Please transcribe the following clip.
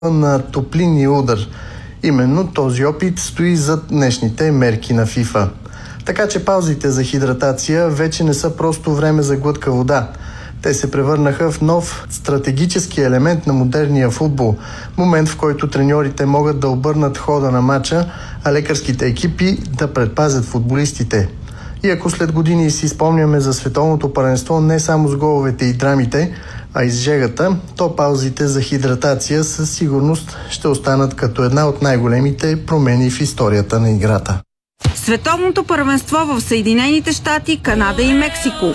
на топлинния удар. Именно този опит стои зад днешните мерки на FIFA. Така че паузите за хидратация вече не са просто време за глътка вода. Те се превърнаха в нов стратегически елемент на модерния футбол. Момент, в който треньорите могат да обърнат хода на матча, а лекарските екипи да предпазят футболистите. И ако след години си спомняме за световното първенство не само с головете и драмите, а и с жегата, то паузите за хидратация със сигурност ще останат като една от най-големите промени в историята на играта. Световното първенство в Съединените щати, Канада и Мексико.